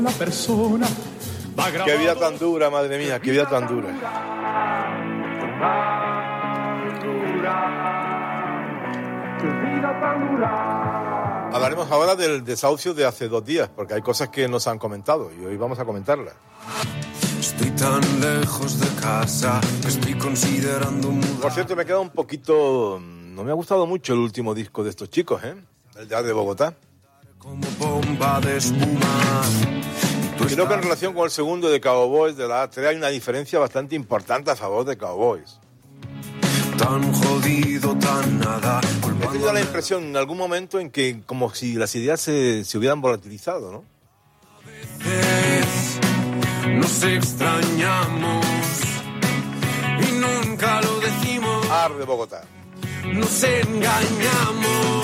Una persona Qué vida tan dura, madre mía, qué vida tan dura. Hablaremos ahora del desahucio de hace 2 días, porque hay cosas que nos han comentado y hoy vamos a comentarlas. Estoy tan lejos de casa que estoy considerando mudar. Por cierto, me queda un poquito... No me ha gustado mucho el último disco de estos chicos, el de Bogotá. Como bomba de espuma. Creo que en relación con el segundo de Cowboys de la A3 hay una diferencia bastante importante a favor de Cowboys. Tan jodido, tan nada. Me he tenido la impresión en algún momento en que como si las ideas se hubieran volatilizado, ¿no? Nos extrañamos y nunca lo decimos. Ar de Bogotá. Nos engañamos.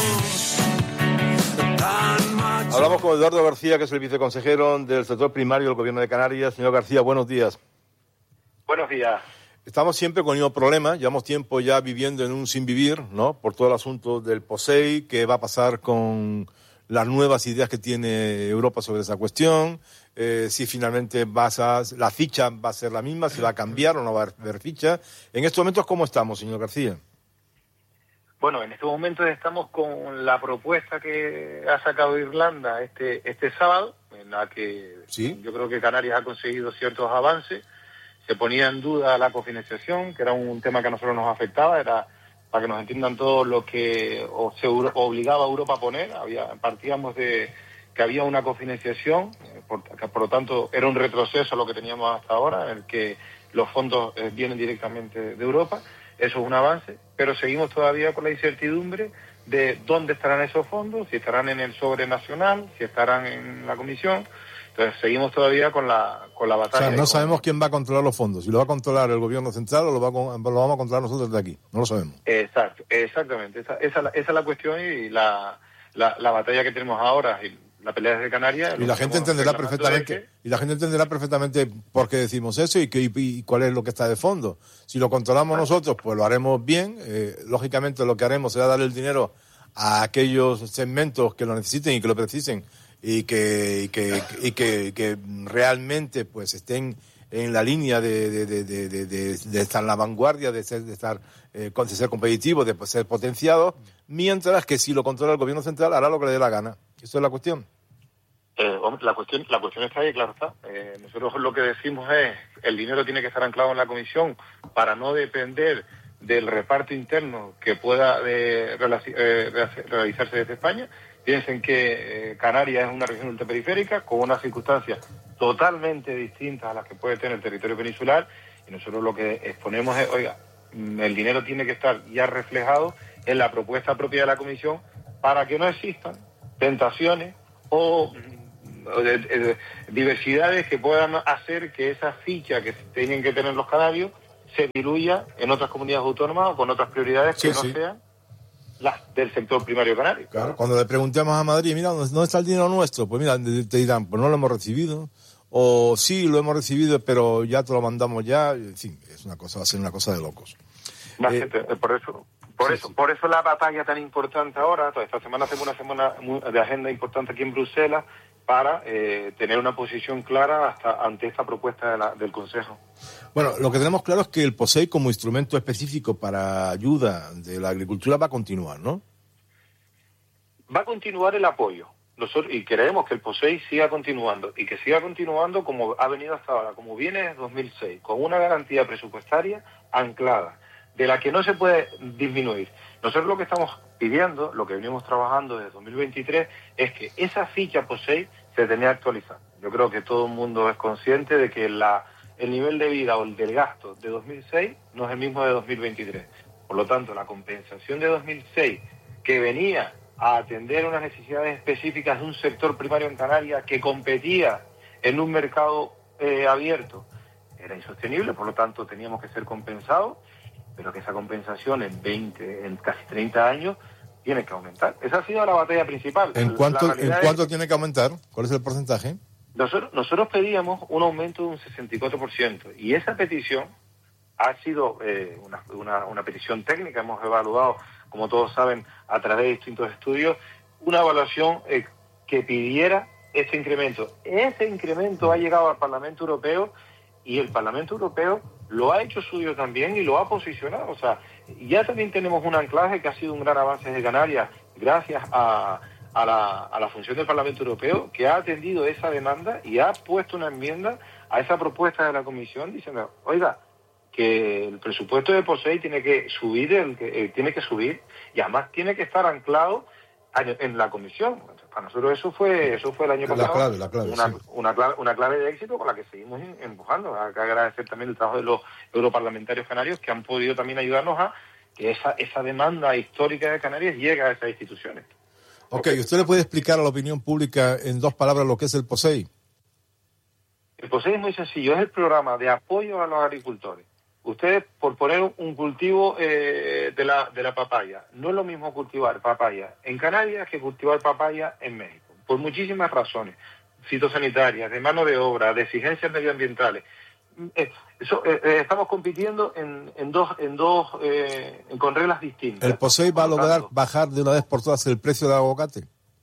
Hablamos con Eduardo García, que es el viceconsejero del sector primario del Gobierno de Canarias. Señor García, buenos días. Buenos días. Estamos siempre con el mismo problema, llevamos tiempo ya viviendo en un sin vivir, ¿no? Por todo el asunto del POSEI, qué va a pasar con las nuevas ideas que tiene Europa sobre esa cuestión, si finalmente la ficha va a ser la misma, si va a cambiar o no va a haber ficha. En estos momentos, ¿cómo estamos, señor García? Bueno, en estos momentos estamos con la propuesta que ha sacado Irlanda este sábado, en la que ¿Sí? Yo creo que Canarias ha conseguido ciertos avances. Se ponía en duda la cofinanciación, que era un tema que a nosotros nos afectaba, era para que nos entiendan todos lo que se obligaba a Europa a poner. Partíamos de que había una cofinanciación, por lo tanto era un retroceso a lo que teníamos hasta ahora, en el que los fondos vienen directamente de Europa. Eso es un avance, pero seguimos todavía con la incertidumbre de dónde estarán esos fondos, si estarán en el sobre nacional, si estarán en la comisión. Entonces seguimos todavía con la batalla. O sea, no sabemos quién va a controlar los fondos, si lo va a controlar el gobierno central o lo vamos a controlar nosotros de aquí, no lo sabemos. Exacto, exactamente, esa es la cuestión y la batalla que tenemos ahora, y la pelea desde Canarias. Y la gente entenderá perfectamente por qué decimos eso y cuál es lo que está de fondo. Si lo controlamos nosotros, pues lo haremos bien. Lógicamente lo que haremos será dar el dinero a aquellos segmentos que lo necesiten y que lo precisen y que realmente pues estén en la línea de estar en la vanguardia, de ser competitivos, de ser potenciados, mientras que si lo controla el gobierno central hará lo que le dé la gana. Eso es la cuestión. La cuestión está ahí, claro está. Nosotros lo que decimos es el dinero tiene que estar anclado en la comisión para no depender del reparto interno que pueda realizarse desde España. Piensen que Canarias es una región ultraperiférica con unas circunstancias totalmente distintas a las que puede tener el territorio peninsular, y nosotros lo que exponemos es, oiga, el dinero tiene que estar ya reflejado en la propuesta propia de la comisión para que no existan tentaciones o diversidades que puedan hacer que esa ficha que tienen que tener los canarios se diluya en otras comunidades autónomas o con otras prioridades que no sean las del sector primario canario. Claro, cuando le preguntemos a Madrid, mira, ¿dónde está el dinero nuestro? Pues mira, te dirán, pues no lo hemos recibido, o sí, lo hemos recibido, pero ya te lo mandamos ya, en fin, va a ser una cosa de locos. Por eso la batalla tan importante ahora. Toda esta semana hacemos una semana de agenda importante aquí en Bruselas para tener una posición clara ante esta propuesta del Consejo. Bueno, lo que tenemos claro es que el POSEI como instrumento específico para ayuda de la agricultura va a continuar, ¿no? Va a continuar el apoyo. Nosotros, y queremos que el POSEI siga continuando, y que siga continuando como ha venido hasta ahora, como viene desde 2006, con una garantía presupuestaria anclada, de la que no se puede disminuir. Nosotros lo que estamos pidiendo, lo que venimos trabajando desde 2023, es que esa ficha POSEI se tenía que actualizar. Yo creo que todo el mundo es consciente de que el nivel de vida o el del gasto de 2006 no es el mismo de 2023. Por lo tanto, la compensación de 2006, que venía a atender unas necesidades específicas de un sector primario en Canarias que competía en un mercado abierto, era insostenible, por lo tanto teníamos que ser compensados, pero que esa compensación en casi 30 años tiene que aumentar. Esa ha sido la batalla principal. ¿En cuánto tiene que aumentar? ¿Cuál es el porcentaje? Nosotros pedíamos un aumento de un 64%, y esa petición ha sido una petición técnica. Hemos evaluado, como todos saben, a través de distintos estudios, una evaluación que pidiera este incremento. Ese incremento ha llegado al Parlamento Europeo y el Parlamento Europeo lo ha hecho suyo también y lo ha posicionado. O sea, ya también tenemos un anclaje que ha sido un gran avance de Canarias gracias a la función del Parlamento Europeo, que ha atendido esa demanda y ha puesto una enmienda a esa propuesta de la Comisión diciendo, oiga, que el presupuesto de POSEI tiene que subir, tiene que subir y además tiene que estar anclado en la Comisión. Para nosotros eso fue el año pasado la clave, una clave de éxito con la que seguimos empujando. Hay que agradecer también el trabajo de los europarlamentarios canarios que han podido también ayudarnos a que esa demanda histórica de Canarias llegue a esas instituciones. Ok, ¿usted le puede explicar a la opinión pública en 2 palabras lo que es el POSEI? El POSEI es muy sencillo, es el programa de apoyo a los agricultores. Ustedes, por poner un cultivo de la papaya, no es lo mismo cultivar papaya en Canarias que cultivar papaya en México, por muchísimas razones, fitosanitarias, de mano de obra, de exigencias medioambientales. Estamos compitiendo con reglas distintas. ¿El POSEI va a lograr bajar de una vez por todas el precio del aguacate?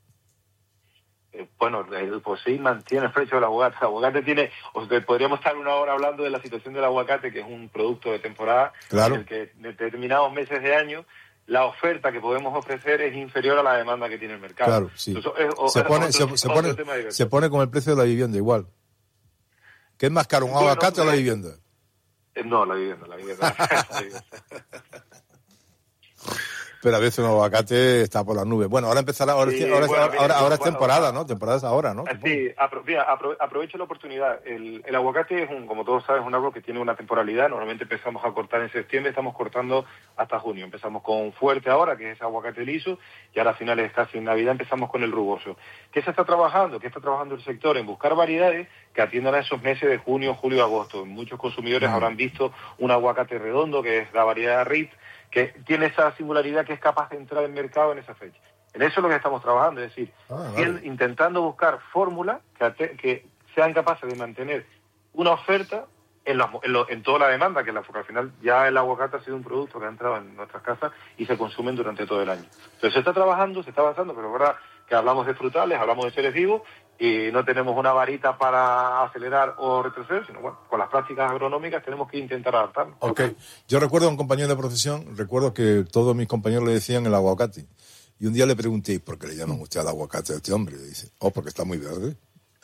Bueno, el POSEI mantiene el precio del aguacate. El aguacate tiene, podríamos estar 1 hora hablando de la situación del aguacate, que es un producto de temporada, claro, en el que en determinados meses de año la oferta que podemos ofrecer es inferior a la demanda que tiene el mercado. Claro, sí. Entonces, se pone con el precio de la vivienda igual. ¿Qué es más caro, un aguacate o la vivienda? No, la vivienda. Pero a veces un aguacate está por las nubes. Bueno, ahora empezará, ahora es temporada, ¿no? Temporada es ahora, ¿no? Sí, aprovecho la oportunidad. El aguacate es como todos saben, es un árbol que tiene una temporalidad. Normalmente empezamos a cortar en septiembre, estamos cortando hasta junio. Empezamos con fuerte ahora, que es aguacate liso, y ahora a finales casi en Navidad empezamos con el rugoso. ¿Qué se está trabajando? ¿Qué está trabajando el sector? En buscar variedades que atiendan a esos meses de junio, julio y agosto. Muchos consumidores habrán visto un aguacate redondo, que es la variedad Ritz, que tiene esa singularidad que es capaz de entrar en mercado en esa fecha. En eso es lo que estamos trabajando, es decir, intentando buscar fórmulas que sean capaces de mantener una oferta en toda la demanda, porque al final ya el aguacate ha sido un producto que ha entrado en nuestras casas y se consumen durante todo el año. Entonces se está trabajando, se está avanzando, pero es verdad que hablamos de frutales, hablamos de seres vivos y no tenemos una varita para acelerar o retroceder, sino bueno, con las prácticas agronómicas tenemos que intentar adaptarnos. Ok. Yo recuerdo a un compañero de profesión, que todos mis compañeros le decían el aguacate. Y un día le pregunté, ¿por qué le llaman usted al aguacate a este hombre? Y dice, porque está muy verde.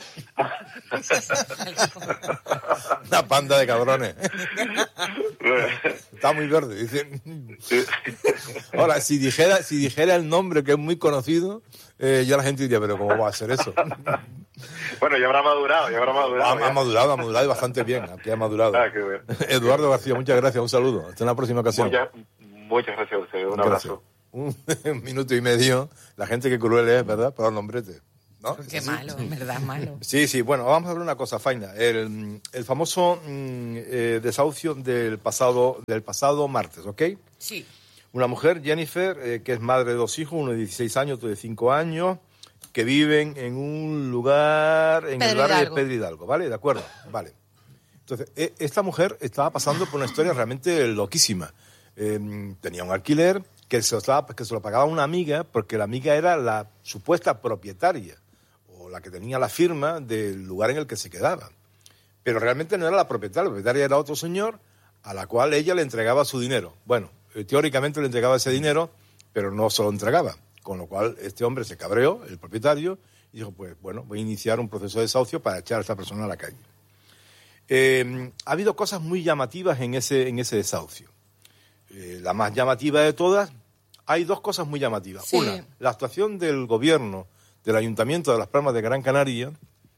Una panda de cabrones. Está muy verde. Dice. Ahora, si dijera el nombre, que es muy conocido, ya la gente diría, pero ¿cómo va a ser eso? Bueno, ya habrá madurado. Ha madurado y bastante bien. Aquí ha madurado. Qué bien. Eduardo García, muchas gracias. Un saludo. Hasta una próxima ocasión. Muchas gracias a usted. Un abrazo. Un minuto y medio. La gente que cruel es, ¿verdad? Para los nombretes. ¿No? Qué malo, en verdad, malo. Sí, bueno, vamos a ver una cosa, Faina. El famoso desahucio del pasado martes, ¿ok? Sí. Una mujer, Jennifer, que es madre de 2 hijos, uno de 16 años, otro de 5 años, que viven en un lugar, en el barrio de Pedro Hidalgo, ¿vale? ¿De acuerdo? Vale. Entonces, esta mujer estaba pasando por una historia realmente loquísima. Tenía un alquiler que se lo pagaba una amiga, porque la amiga era la supuesta propietaria, la que tenía la firma del lugar en el que se quedaba. Pero realmente no era la propietaria era otro señor a la cual ella le entregaba su dinero. Bueno, teóricamente le entregaba ese dinero, pero no se lo entregaba. Con lo cual este hombre se cabreó, el propietario, y dijo, pues bueno, voy a iniciar un proceso de desahucio para echar a esta persona a la calle. Ha habido cosas muy llamativas en ese desahucio. La más llamativa de todas, hay 2 cosas muy llamativas. Sí. Una, la actuación del gobierno del Ayuntamiento de Las Palmas de Gran Canaria.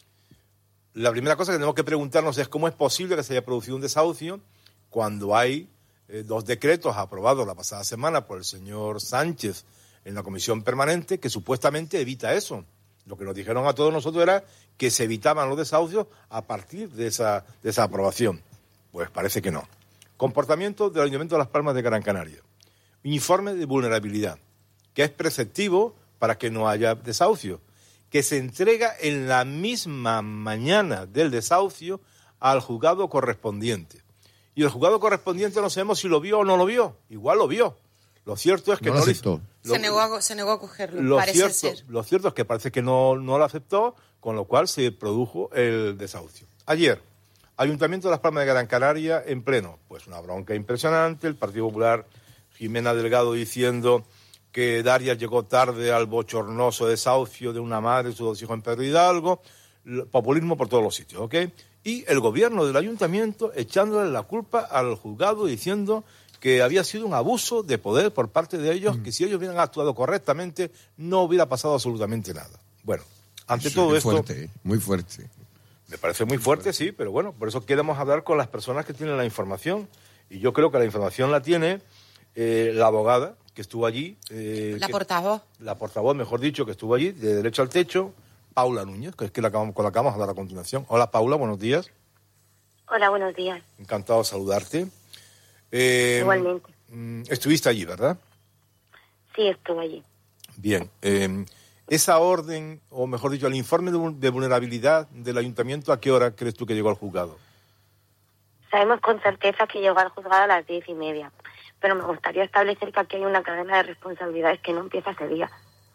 La primera cosa que tenemos que preguntarnos es cómo es posible que se haya producido un desahucio cuando hay 2 decretos aprobados la pasada semana por el señor Sánchez en la comisión permanente que supuestamente evita eso. Lo que nos dijeron a todos nosotros era que se evitaban los desahucios a partir de esa aprobación. Pues parece que no. Comportamiento del Ayuntamiento de Las Palmas de Gran Canaria. Informe de vulnerabilidad, que es preceptivo para que no haya desahucio, que se entrega en la misma mañana del desahucio al juzgado correspondiente. Y el juzgado correspondiente no sabemos si lo vio o no lo vio. Igual lo vio. Lo cierto es que no lo aceptó. Se negó a cogerlo, parece ser. Lo cierto es que parece que no lo aceptó, con lo cual se produjo el desahucio. Ayer, Ayuntamiento de Las Palmas de Gran Canaria en pleno, pues una bronca impresionante, el Partido Popular, Jimena Delgado diciendo que Darias llegó tarde al bochornoso desahucio de una madre y sus 2 hijos en Pedro Hidalgo, populismo por todos los sitios, ¿ok? Y el gobierno del ayuntamiento echándole la culpa al juzgado diciendo que había sido un abuso de poder por parte de ellos, que si ellos hubieran actuado correctamente no hubiera pasado absolutamente nada. Bueno, ante todo esto... Fuerte, muy fuerte. Me parece muy fuerte, sí, pero bueno, por eso queremos hablar con las personas que tienen la información. Y yo creo que la información la tiene la abogada que estuvo allí. Portavoz. La portavoz, mejor dicho, que estuvo allí, de Derecho al Techo, Paula Núñez, que es con la que vamos a hablar a continuación. Hola, Paula, buenos días. Hola, buenos días. Encantado de saludarte. Igualmente. Estuviste allí, ¿verdad? Sí, estuve allí. Bien. Esa orden, o mejor dicho, el informe de vulnerabilidad del ayuntamiento, ¿a qué hora crees tú que llegó al juzgado? Sabemos con certeza que llegó al juzgado a las 10:30, pero me gustaría establecer que aquí hay una cadena de responsabilidades que no empieza ese día.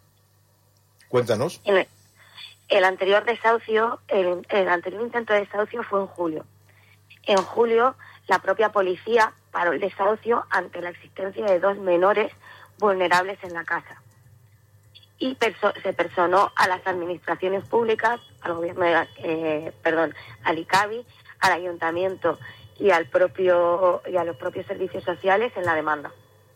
Cuéntanos. El anterior desahucio, el anterior intento de desahucio fue en julio. En julio, la propia policía paró el desahucio ante la existencia de 2 menores vulnerables en la casa. Y se personó a las administraciones públicas, al gobierno al ICABI, al ayuntamiento y a los propios servicios sociales en la demanda.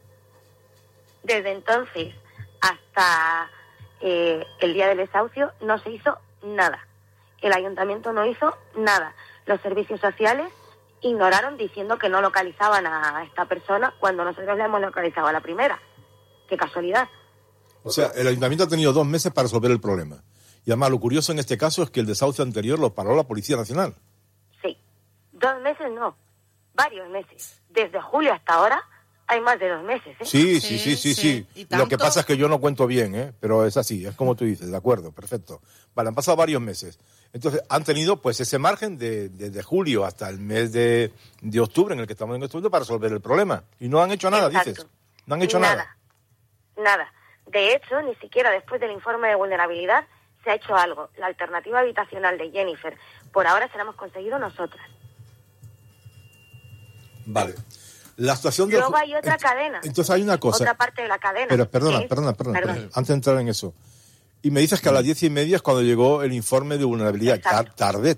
Desde entonces hasta el día del desahucio no se hizo nada. El ayuntamiento no hizo nada. Los servicios sociales ignoraron diciendo que no localizaban a esta persona cuando nosotros la hemos localizado a la primera. ¡Qué casualidad! O sea, el ayuntamiento ha tenido 2 meses para resolver el problema. Y además lo curioso en este caso es que el desahucio anterior lo paró la Policía Nacional. Sí. 2 meses no. Varios meses. Desde julio hasta ahora hay más de 2 meses, ¿eh? Sí. Lo que pasa es que yo no cuento bien, ¿eh? Pero es así, es como tú dices, de acuerdo, perfecto. Vale, han pasado varios meses. Entonces, han tenido pues ese margen desde julio hasta el mes de octubre en el que estamos en este momento para resolver el problema. Y no han hecho nada, Exacto. dices. No han hecho nada. Nada. De hecho, ni siquiera después del informe de vulnerabilidad se ha hecho algo. La alternativa habitacional de Jennifer, por ahora se la hemos conseguido nosotras. Vale. La situación de... Luego hay otra cadena. Entonces hay una cosa. Otra parte de la cadena. Pero perdona. Antes de entrar en eso. Y me dices que a las 10:30 es cuando llegó el informe de vulnerabilidad. Tarde.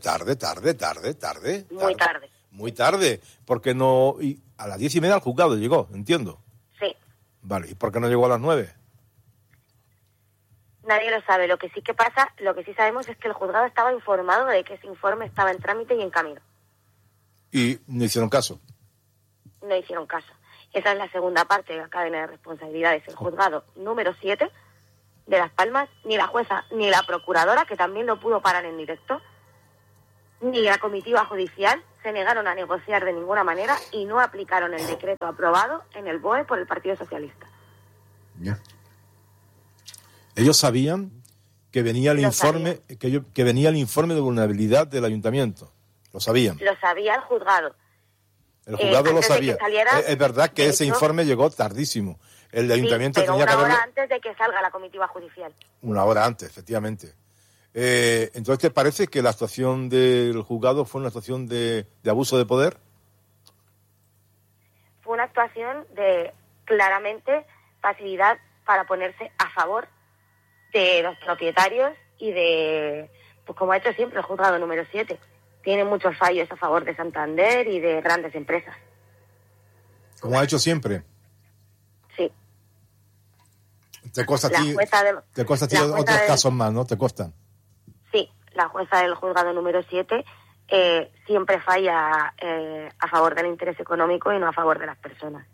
Muy tarde. Porque no... Y a las 10:30 al juzgado llegó, entiendo. Sí. Vale. ¿Y por qué no llegó a las 9? Nadie lo sabe. Lo que sí sabemos es que el juzgado estaba informado de que ese informe estaba en trámite y en camino. Y no hicieron caso. No hicieron caso. Esa es la segunda parte de la cadena de responsabilidades. El juzgado número 7 de Las Palmas, ni la jueza ni la procuradora, que también lo pudo parar en directo, ni la comitiva judicial se negaron a negociar de ninguna manera y no aplicaron el decreto aprobado en el BOE por el Partido Socialista. Ya. Ellos sabían que venía el informe, que venía el informe de vulnerabilidad del ayuntamiento. Lo sabían. Lo sabía el juzgado. El juzgado lo sabía. Es verdad que ese hecho, informe llegó tardísimo. El de ayuntamiento pero tenía que haberlo... una hora antes de que salga la comitiva judicial. Una hora antes, efectivamente. Entonces, ¿te parece que la actuación del juzgado fue una actuación de abuso de poder? Fue una actuación de, claramente, pasividad para ponerse a favor de los propietarios y de, pues como ha hecho siempre el juzgado número 7. Tiene muchos fallos a favor de Santander y de grandes empresas. Como ha hecho siempre. Sí. Te cuesta a ti otros casos más, ¿no? Te costan. Sí, la jueza del juzgado número 7 siempre falla a favor del interés económico y no a favor de las personas.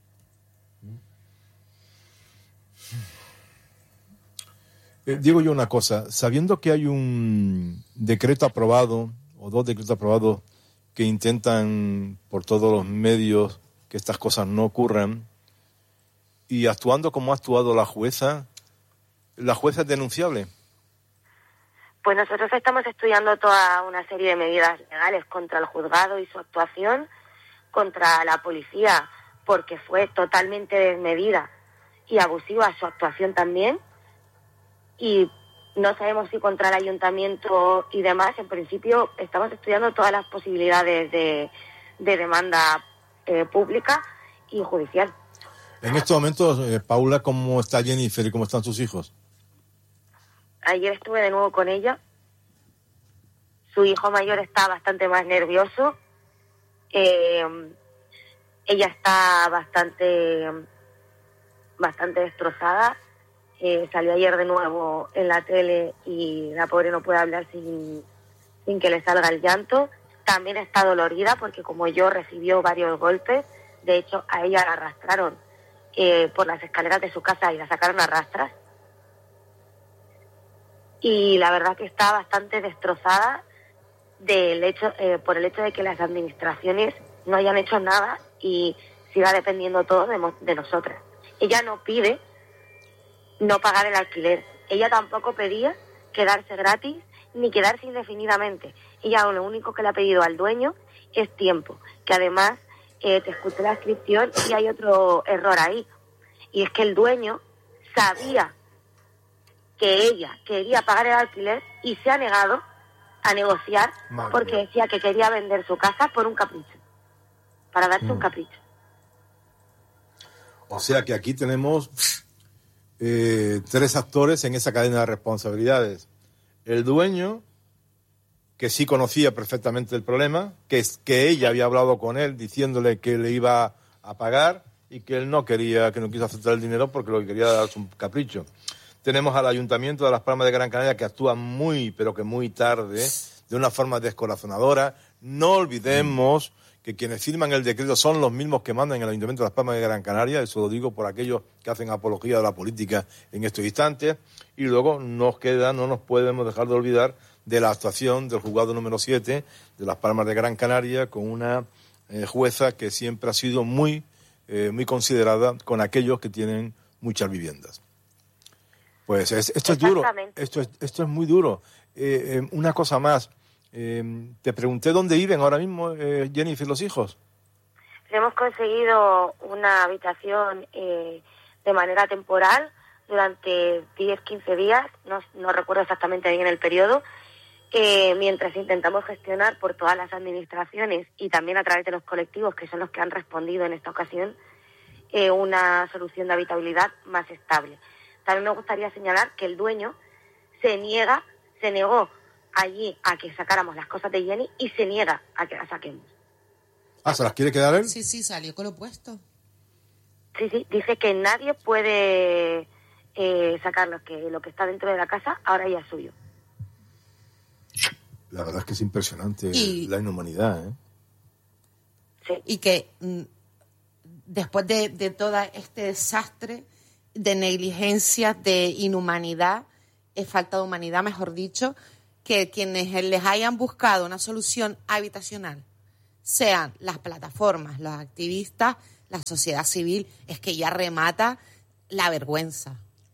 Digo yo una cosa, sabiendo que hay un decreto aprobado o 2 decretos aprobados que intentan por todos los medios que estas cosas no ocurran, y actuando como ha actuado la jueza es denunciable. Pues nosotros estamos estudiando toda una serie de medidas legales contra el juzgado y su actuación, contra la policía, porque fue totalmente desmedida y abusiva su actuación también. Y No sabemos si contra el ayuntamiento y demás. En principio estamos estudiando todas las posibilidades de demanda pública y judicial. En estos momentos, Paula, ¿cómo está Jennifer y cómo están sus hijos? Ayer estuve de nuevo con ella. Su hijo mayor está bastante más nervioso. Ella está bastante destrozada. Salió ayer de nuevo en la tele y la pobre no puede hablar sin que le salga el llanto. También está dolorida porque, como yo, recibió varios golpes. De hecho, a ella la arrastraron por las escaleras de su casa y la sacaron a rastras. Y la verdad que está bastante destrozada por el hecho de que las administraciones no hayan hecho nada y siga dependiendo todo de nosotras. Ella no pide no pagar el alquiler. Ella tampoco pedía quedarse gratis ni quedarse indefinidamente. Ella lo único que le ha pedido al dueño es tiempo, que además te escuché la descripción y hay otro error ahí, y es que el dueño sabía que ella quería pagar el alquiler y se ha negado a negociar porque decía que quería vender su casa por un capricho, para darse un capricho. O sea que aquí tenemos 3 actores en esa cadena de responsabilidades. El dueño, que sí conocía perfectamente el problema, que ella había hablado con él diciéndole que le iba a pagar y que él no quiso aceptar el dinero porque lo que quería era darse un capricho. Tenemos al Ayuntamiento de Las Palmas de Gran Canaria, que actúa pero que muy tarde, de una forma descorazonadora. No olvidemos que quienes firman el decreto son los mismos que mandan en el Ayuntamiento de Las Palmas de Gran Canaria. Eso lo digo por aquellos que hacen apología de la política en estos instantes. Y luego no nos podemos dejar de olvidar de la actuación del juzgado número 7 de Las Palmas de Gran Canaria, con una jueza que siempre ha sido muy considerada con aquellos que tienen muchas viviendas. Pues esto es duro, esto es muy duro. Una cosa más, te pregunté dónde viven ahora mismo Jennifer y los hijos. Hemos conseguido una habitación de manera temporal durante 10-15 días, no recuerdo exactamente bien el periodo, mientras intentamos gestionar por todas las administraciones y también a través de los colectivos, que son los que han respondido en esta ocasión, una solución de habitabilidad más estable. También me gustaría señalar que el dueño se negó allí a que sacáramos las cosas de Jenny y se niega a que las saquemos. Ah, ¿se las quiere quedar él? Sí, salió con lo puesto. Sí, dice que nadie puede sacar lo que está dentro de la casa, ahora ya es suyo. La verdad es que es impresionante la inhumanidad, ¿eh? Sí. Y que después de todo este desastre de negligencia, de inhumanidad, falta de humanidad, mejor dicho, que quienes les hayan buscado una solución habitacional sean las plataformas, los activistas, la sociedad civil, es que ya remata la vergüenza.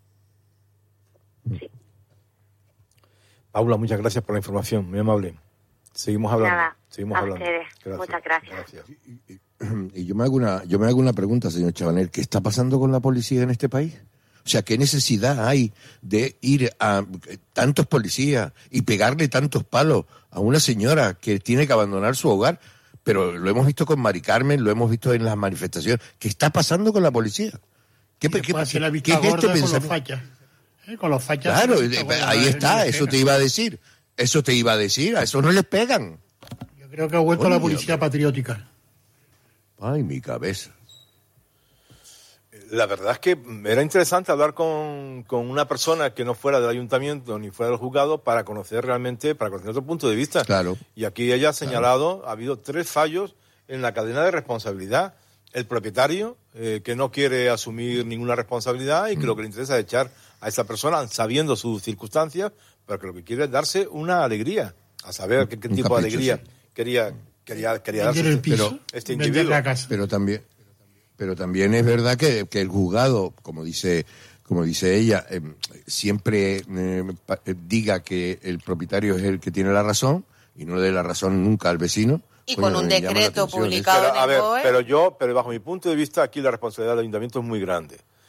Sí. Paula, muchas gracias por la información, muy amable. Seguimos hablando. Nada, seguimos hablando. Ustedes. Gracias. Muchas gracias. Y yo me hago una pregunta, señor Chabanel. ¿Qué está pasando con la policía en este país? O sea, ¿qué necesidad hay de ir a tantos policías y pegarle tantos palos a una señora que tiene que abandonar su hogar? Pero lo hemos visto con Mari Carmen, lo hemos visto en las manifestaciones. ¿Qué está pasando con la policía? ¿Qué es este pensamiento? Con los fachas. Claro, ahí está, eso te iba a decir. A eso no les pegan. Yo creo que ha vuelto la policía patriótica. Ay, mi cabeza. La verdad es que era interesante hablar con una persona que no fuera del ayuntamiento ni fuera del juzgado para conocer otro punto de vista. Claro. Y aquí ella ha señalado, ha habido 3 fallos en la cadena de responsabilidad. El propietario, que no quiere asumir ninguna responsabilidad y que lo que le interesa es echar a esa persona, sabiendo sus circunstancias, pero que lo que quiere es darse una alegría, a saber qué tipo de alegría quería darse el piso, este individuo. La casa. Pero también es verdad que el juzgado, como dice ella, siempre diga que el propietario es el que tiene la razón y no le dé la razón nunca al vecino. Y con un decreto publicado en el BOE. Pero bajo mi punto de vista, aquí la responsabilidad del ayuntamiento es muy grande.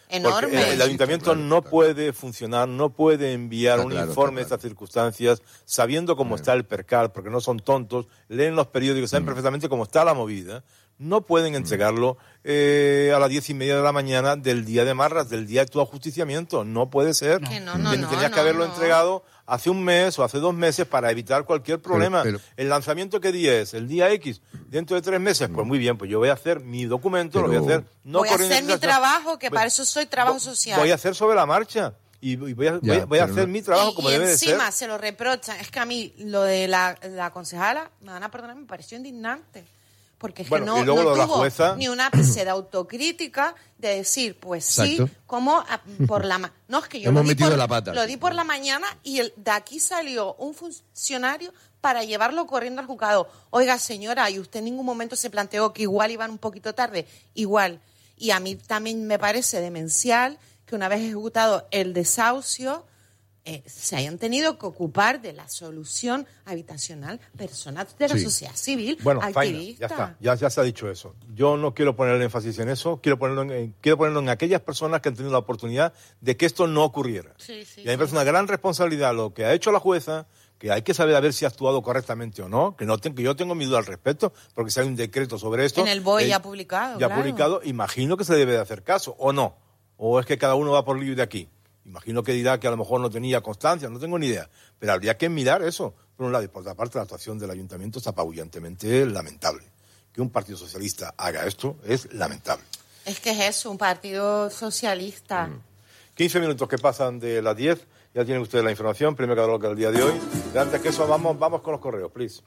enorme. Porque el ayuntamiento no puede funcionar, no puede enviar un informe de estas circunstancias sabiendo cómo está el percal, porque no son tontos, leen los periódicos, saben perfectamente cómo está la movida. No pueden entregarlo a las 10:30 de la mañana del día de Marras, del día de tu ajusticiamiento. No puede ser. Tendrías que haberlo entregado hace un mes o hace 2 meses para evitar cualquier problema. ¿El lanzamiento qué día es? El día X. Dentro de 3 meses, pues muy bien, pues yo voy a hacer mi documento, lo voy a hacer. No voy a hacer mi trabajo, que para eso soy trabajo social. Voy a hacer sobre la marcha. Y voy a hacer mi trabajo como debe de ser. Y encima se lo reprochan. Es que a mí lo de la concejala, me van a perdonar, me pareció indignante. Porque es que no tuvo ni una ápice de autocrítica de decir, pues sí, como por la mañana. No, es que yo lo di por la mañana y de aquí salió un funcionario para llevarlo corriendo al juzgado. Oiga, señora, ¿y usted en ningún momento se planteó que igual iban un poquito tarde? Igual. Y a mí también me parece demencial que una vez ejecutado el desahucio, se hayan tenido que ocupar de la solución habitacional personal de la sociedad civil, bueno, activista. Faina, ya se ha dicho eso. Yo no quiero poner el énfasis en eso, quiero ponerlo en aquellas personas que han tenido la oportunidad de que esto no ocurriera. Y a mí me parece una gran responsabilidad lo que ha hecho la jueza, que hay que saber a ver si ha actuado correctamente o no, que yo tengo mi duda al respecto, porque si hay un decreto sobre esto... En el BOE ya publicado, publicado, imagino que se debe de hacer caso, o no. O es que cada uno va por libre de aquí. Imagino que dirá que a lo mejor no tenía constancia, no tengo ni idea. Pero habría que mirar eso, por un lado. Y por otra parte, la actuación del ayuntamiento es apabullantemente lamentable. Que un partido socialista haga esto es lamentable. Es que es eso, un partido socialista. 15 minutos que pasan de las 10. Ya tienen ustedes la información, primero que lo que el día de hoy. Y antes que eso, vamos con los correos, please.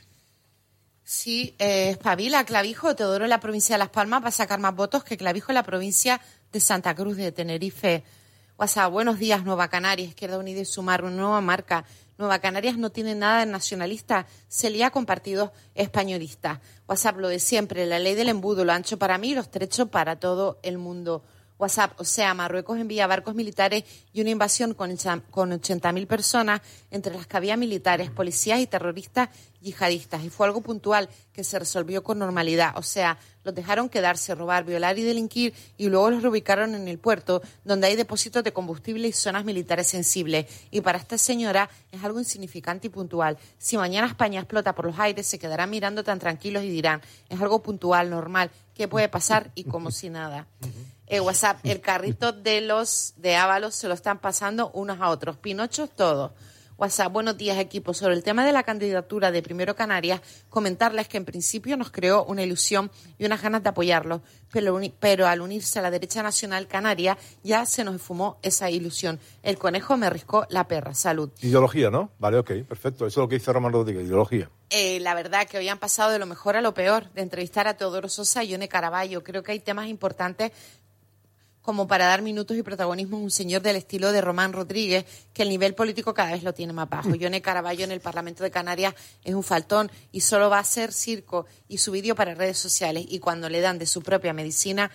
Sí, espabila, Clavijo, Teodoro en la provincia de Las Palmas va a sacar más votos que Clavijo en la provincia de Santa Cruz de Tenerife. WhatsApp, buenos días, Nueva Canarias, Izquierda Unida y Sumar, una nueva marca. Nueva Canarias no tiene nada de nacionalista, se lía con partidos españolistas. WhatsApp, lo de siempre, la ley del embudo, lo ancho para mí, lo estrecho para todo el mundo. WhatsApp, o sea, Marruecos envía barcos militares y una invasión con 80.000 personas, entre las que había militares, policías y terroristas yihadistas. Y fue algo puntual que se resolvió con normalidad. O sea, los dejaron quedarse, robar, violar y delinquir y luego los reubicaron en el puerto, donde hay depósitos de combustible y zonas militares sensibles. Y para esta señora es algo insignificante y puntual. Si mañana España explota por los aires, se quedarán mirando tan tranquilos y dirán, es algo puntual, normal, ¿qué puede pasar? Y como si nada. WhatsApp, el carrito de Ábalos se lo están pasando unos a otros. Pinochos todos. WhatsApp, buenos días, equipo. Sobre el tema de la candidatura de Primero Canarias, comentarles que en principio nos creó una ilusión y unas ganas de apoyarlo, pero al unirse a la derecha nacional canaria ya se nos esfumó esa ilusión. El conejo me riscó la perra. Salud. Ideología, ¿no? Vale, ok, perfecto. Eso es lo que dice Román Rodríguez, ideología. La verdad que hoy han pasado de lo mejor a lo peor, de entrevistar a Teodoro Sosa y Yone Caraballo. Creo que hay temas importantes como para dar minutos y protagonismo a un señor del estilo de Román Rodríguez, que el nivel político cada vez lo tiene más bajo. Yone Caraballo en el Parlamento de Canarias es un faltón y solo va a hacer circo y su vídeo para redes sociales. Y cuando le dan de su propia medicina,